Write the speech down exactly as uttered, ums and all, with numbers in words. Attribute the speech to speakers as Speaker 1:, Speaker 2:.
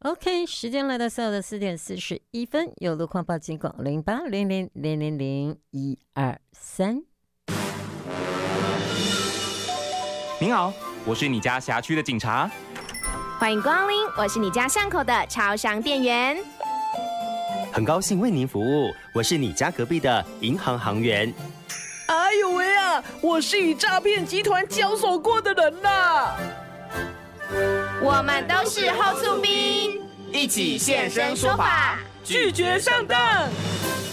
Speaker 1: OK， 时间来到下午的四点四十一分，有路况报警广零八零零零零零一二三。
Speaker 2: 您好，我是你家辖区的警察。
Speaker 3: 欢迎光临，我是你家巷口的超商店员。
Speaker 4: 很高兴为您服务，我是你家隔壁的银行行员。
Speaker 5: 哎呦喂啊，我是与诈骗集团交手过的人啦。
Speaker 3: 我们都是后厝兵，
Speaker 2: 一起现身说法，
Speaker 5: 拒绝上当。